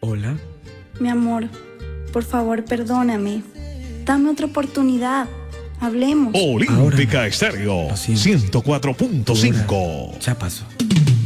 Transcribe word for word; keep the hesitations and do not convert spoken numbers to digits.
Hola. Mi amor, por favor, perdóname. Dame otra oportunidad. Hablemos. Olímpica Estéreo Lo siento. ciento cuatro punto cinco. Ya pasó.